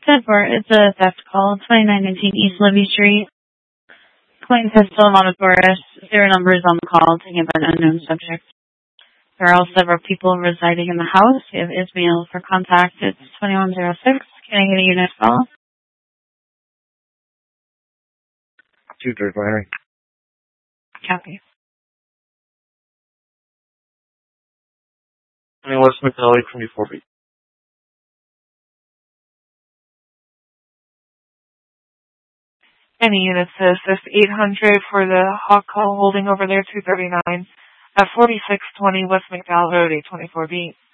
It's a theft call, 2919 East Libby Street. Claim pistol, Monotaurus, 0 numbers on the call, taken by an unknown subject. There are also several people residing in the house. We have Ismail for contact. It's 2106. Can I get a unit call? 2-3 Henry. Copy. West McNally from U4B. Any units to assist 800 for the hawk call holding over there 239 at 4620 West McDowell Road 824B.